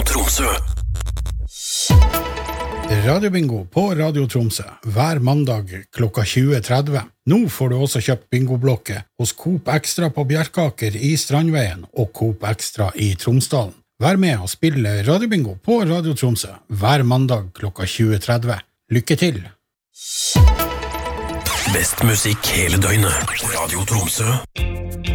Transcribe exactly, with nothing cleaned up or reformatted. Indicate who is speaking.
Speaker 1: Tromsø.
Speaker 2: Radiobingo på Radio Tromsø hver mandag klokka tjue tretti. Nå får du også kjøpt bingoblokke hos Coop Extra på Bjerkaker i Strandveien og Coop Extra i Tromsdalen. Vær med og spille Radiobingo på Radio Tromsø hver mandag klokka tjue tretti. Lykke til!
Speaker 1: Best musikk hele døgnet. Radio Tromsø.